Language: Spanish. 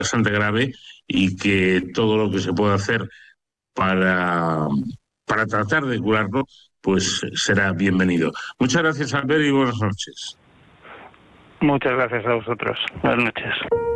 bastante grave y que todo lo que se pueda hacer para, para tratar de curarlo, pues será bienvenido. Muchas gracias, Albert, y buenas noches. Muchas gracias a vosotros. Buenas noches.